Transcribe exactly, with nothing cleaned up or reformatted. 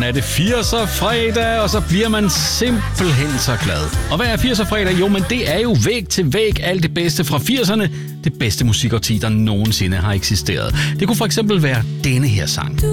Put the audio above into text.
er det firser fredag, og så bliver man simpelthen så glad. Og hvad er firser fredag? Jo, men det er jo væg til væg alt det bedste fra firserne. Det bedste musikårti, der nogensinde har eksisteret. Det kunne for eksempel være denne her sang.